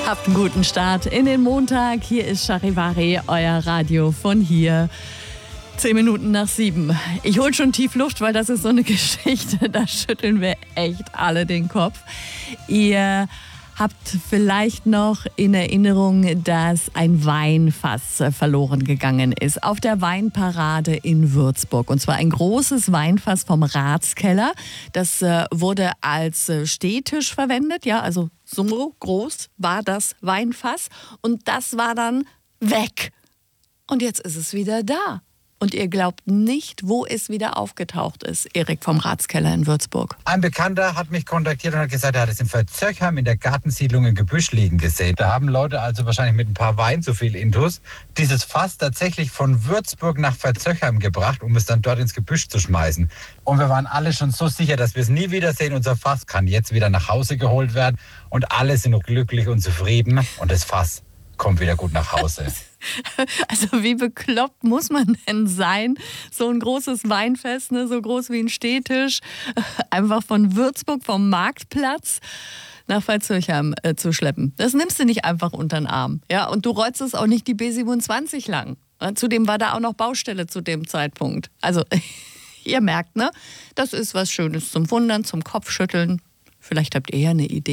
Habt einen guten Start in den Montag. Hier ist Charivari, euer Radio von hier. 10 Minuten nach 7. Ich hole schon tief Luft, weil das ist so eine Geschichte, da schütteln wir echt alle den Kopf. Ihr habt vielleicht noch in Erinnerung, dass ein Weinfass verloren gegangen ist auf der Weinparade in Würzburg. Und zwar ein großes Weinfass vom Ratskeller. Das wurde als Stehtisch verwendet, ja, also so groß war das Weinfass. Und das war dann weg. Und jetzt ist es wieder da. Und ihr glaubt nicht, wo es wieder aufgetaucht ist, Erik vom Ratskeller in Würzburg. Ein Bekannter hat mich kontaktiert und hat gesagt, er hat es in Verzöchheim in der Gartensiedlung im Gebüsch liegen gesehen. Da haben Leute also wahrscheinlich mit ein paar Wein zu viel Intus dieses Fass tatsächlich von Würzburg nach Verzöchheim gebracht, um es dann dort ins Gebüsch zu schmeißen. Und wir waren alle schon so sicher, dass wir es nie wiedersehen. Unser Fass kann jetzt wieder nach Hause geholt werden und alle sind glücklich und zufrieden und das Fass kommt wieder gut nach Hause. Also wie bekloppt muss man denn sein, so ein großes Weinfest, ne, so groß wie ein Stehtisch, einfach von Würzburg, vom Marktplatz nach Veitshöchheim zu schleppen. Das nimmst du nicht einfach unter den Arm. Ja? Und du rollst es auch nicht die B27 lang. Zudem war da auch noch Baustelle zu dem Zeitpunkt. Also ihr merkt, ne, das ist was Schönes zum Wundern, zum Kopfschütteln. Vielleicht habt ihr ja eine Idee.